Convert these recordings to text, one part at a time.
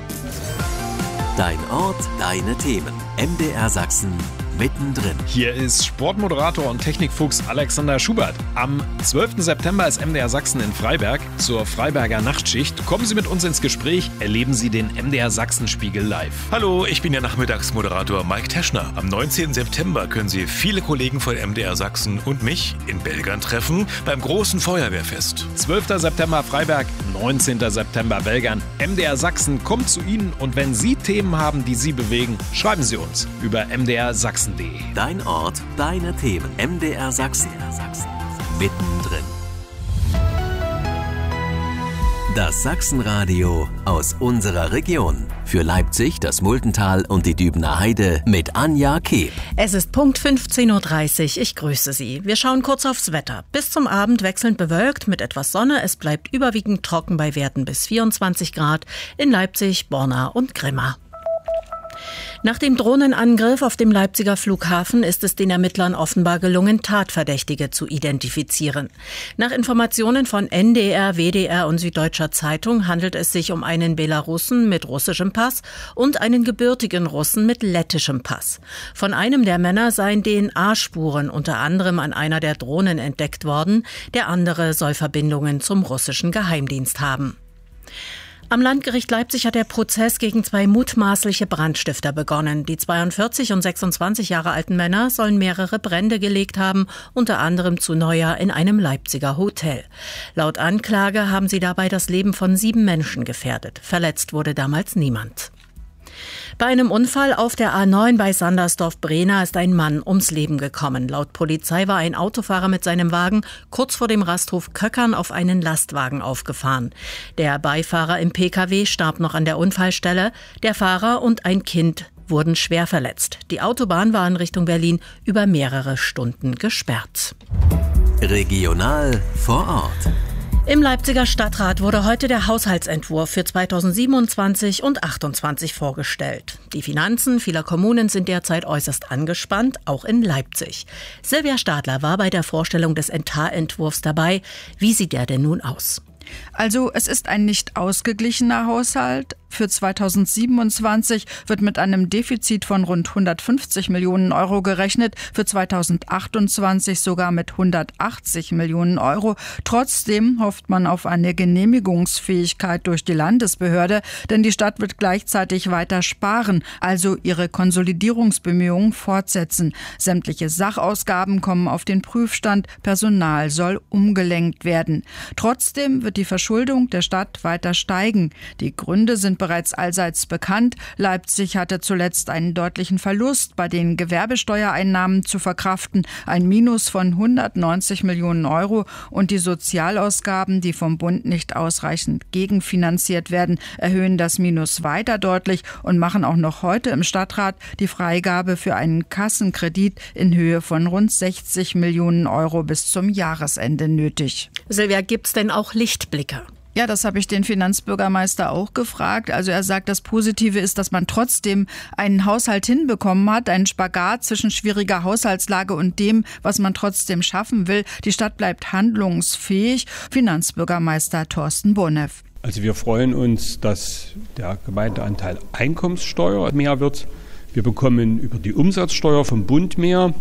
Dein Ort, deine Themen. MDR Sachsen mittendrin. Hier ist Sportmoderator und Technikfuchs Alexander Schubert. Am 12. September ist MDR Sachsen in Freiberg zur Freiberger Nachtschicht. Kommen Sie mit uns ins Gespräch, erleben Sie den MDR Sachsen-Spiegel live. Hallo, ich bin Ihr Nachmittagsmoderator Mike Teschner. Am 19. September können Sie viele Kollegen von MDR Sachsen und mich in Belgern treffen beim großen Feuerwehrfest. 12. September Freiberg, 19. September Belgern. MDR Sachsen kommt zu Ihnen und wenn Sie Themen haben, die Sie bewegen, schreiben Sie uns über mdrsachsen.de. Dein Ort, deine Themen. MDR Sachsen. Mittendrin. Das Sachsenradio aus unserer Region. Für Leipzig, das Muldental und die Dübener Heide mit Anja Keeb. Es ist Punkt 15.30 Uhr. Ich grüße Sie. Wir schauen kurz aufs Wetter. Bis zum Abend wechselnd bewölkt mit etwas Sonne. Es bleibt überwiegend trocken bei Werten bis 24 Grad in Leipzig, Borna und Grimma. Nach dem Drohnenangriff auf dem Leipziger Flughafen ist es den Ermittlern offenbar gelungen, Tatverdächtige zu identifizieren. Nach Informationen von NDR, WDR und Süddeutscher Zeitung handelt es sich um einen Belarussen mit russischem Pass und einen gebürtigen Russen mit lettischem Pass. Von einem der Männer seien DNA-Spuren unter anderem an einer der Drohnen entdeckt worden. Der andere soll Verbindungen zum russischen Geheimdienst haben. Am Landgericht Leipzig hat der Prozess gegen zwei mutmaßliche Brandstifter begonnen. Die 42 und 26 Jahre alten Männer sollen mehrere Brände gelegt haben, unter anderem zu Neujahr in einem Leipziger Hotel. Laut Anklage haben sie dabei das Leben von 7 Menschen gefährdet. Verletzt wurde damals niemand. Bei einem Unfall auf der A9 bei Sandersdorf-Brehna ist ein Mann ums Leben gekommen. Laut Polizei war ein Autofahrer mit seinem Wagen kurz vor dem Rasthof Köckern auf einen Lastwagen aufgefahren. Der Beifahrer im Pkw starb noch an der Unfallstelle. Der Fahrer und ein Kind wurden schwer verletzt. Die Autobahn war in Richtung Berlin über mehrere Stunden gesperrt. Regional vor Ort. Im Leipziger Stadtrat wurde heute der Haushaltsentwurf für 2027 und 2028 vorgestellt. Die Finanzen vieler Kommunen sind derzeit äußerst angespannt, auch in Leipzig. Silvia Stadler war bei der Vorstellung des Etatentwurfs dabei. Wie sieht der denn nun aus? Also es ist ein nicht ausgeglichener Haushalt. Für 2027 wird mit einem Defizit von rund 150 Millionen Euro gerechnet, für 2028 sogar mit 180 Millionen Euro. Trotzdem hofft man auf eine Genehmigungsfähigkeit durch die Landesbehörde, denn die Stadt wird gleichzeitig weiter sparen, also ihre Konsolidierungsbemühungen fortsetzen. Sämtliche Sachausgaben kommen auf den Prüfstand, Personal soll umgelenkt werden. Trotzdem wird die Verschuldung der Stadt weiter steigen. Die Gründe sind bereits allseits bekannt. Leipzig hatte zuletzt einen deutlichen Verlust bei den Gewerbesteuereinnahmen zu verkraften, ein Minus von 190 Millionen Euro und die Sozialausgaben, die vom Bund nicht ausreichend gegenfinanziert werden, erhöhen das Minus weiter deutlich und machen auch noch heute im Stadtrat die Freigabe für einen Kassenkredit in Höhe von rund 60 Millionen Euro bis zum Jahresende nötig. Silvia, gibt's denn auch Lichtblicke? Ja, das habe ich den Finanzbürgermeister auch gefragt. Also er sagt, das Positive ist, dass man trotzdem einen Haushalt hinbekommen hat, einen Spagat zwischen schwieriger Haushaltslage und dem, was man trotzdem schaffen will. Die Stadt bleibt handlungsfähig. Finanzbürgermeister Thorsten Bonev. Also wir freuen uns, dass der Gemeindeanteil Einkommenssteuer mehr wird. Wir bekommen über die Umsatzsteuer vom Bund mehr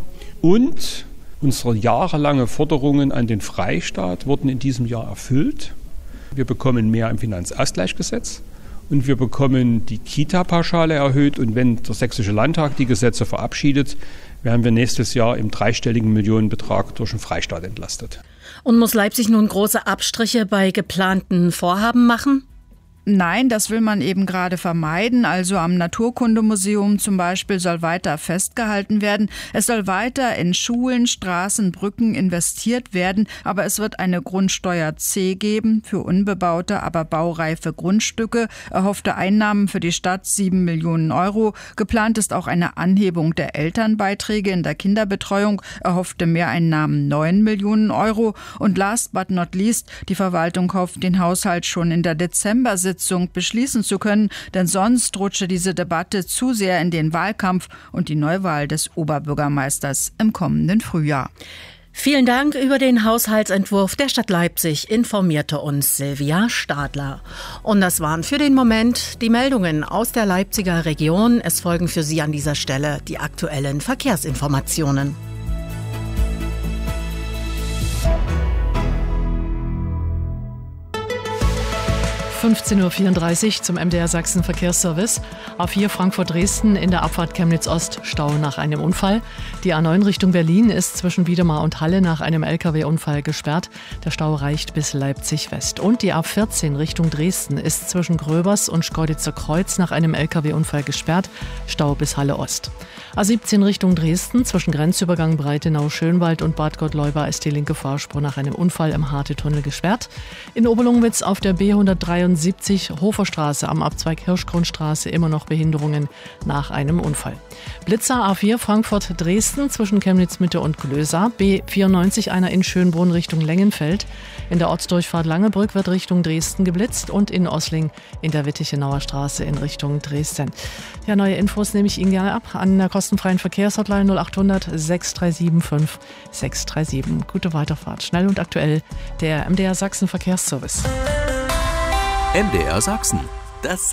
und unsere jahrelange Forderungen an den Freistaat wurden in diesem Jahr erfüllt. Wir bekommen mehr im Finanzausgleichsgesetz und wir bekommen die Kita-Pauschale erhöht. Und wenn der Sächsische Landtag die Gesetze verabschiedet, werden wir nächstes Jahr im dreistelligen Millionenbetrag durch den Freistaat entlastet. Und muss Leipzig nun große Abstriche bei geplanten Vorhaben machen? Nein, das will man eben gerade vermeiden. Also am Naturkundemuseum zum Beispiel soll weiter festgehalten werden. Es soll weiter in Schulen, Straßen, Brücken investiert werden. Aber es wird eine Grundsteuer C geben für unbebaute, aber baureife Grundstücke. Erhoffte Einnahmen für die Stadt 7 Millionen Euro. Geplant ist auch eine Anhebung der Elternbeiträge in der Kinderbetreuung. Erhoffte Mehreinnahmen 9 Millionen Euro. Und last but not least, die Verwaltung hofft, den Haushalt schon in der Dezember-Sitzung beschließen zu können, denn sonst rutsche diese Debatte zu sehr in den Wahlkampf und die Neuwahl des Oberbürgermeisters im kommenden Frühjahr. Vielen Dank. Über den Haushaltsentwurf der Stadt Leipzig informierte uns Silvia Stadler. Und das waren für den Moment die Meldungen aus der Leipziger Region. Es folgen für Sie an dieser Stelle die aktuellen Verkehrsinformationen. (15:34 Uhr) zum MDR Sachsen Verkehrsservice. A4 Frankfurt-Dresden in der Abfahrt Chemnitz-Ost Stau nach einem Unfall. Die A9 Richtung Berlin ist zwischen Wiedemar und Halle nach einem LKW-Unfall gesperrt. Der Stau reicht bis Leipzig-West. Und die A14 Richtung Dresden ist zwischen Gröbers und Schkeuditzer Kreuz nach einem LKW-Unfall gesperrt. Stau bis Halle-Ost. A17 Richtung Dresden zwischen Grenzübergang Breitenau-Schönwald und Bad Gottleuba ist die linke Fahrspur nach einem Unfall im Harte-Tunnel gesperrt. In Oberlungwitz auf der B173 Hoferstraße am Abzweig Hirschgrundstraße immer noch Behinderungen nach einem Unfall. Blitzer A4 Frankfurt-Dresden zwischen Chemnitz-Mitte und Glösa. B94 einer in Schönbrunn Richtung Lengenfeld. In der Ortsdurchfahrt Langebrück wird Richtung Dresden geblitzt und in Ossling in der Wittichenauer Straße in Richtung Dresden. Ja, neue Infos nehme ich Ihnen gerne ab an der kostenfreien Verkehrshotline 0800 6375 637. Gute Weiterfahrt. Schnell und aktuell der MDR Sachsen Verkehrsservice. MDR Sachsen. Das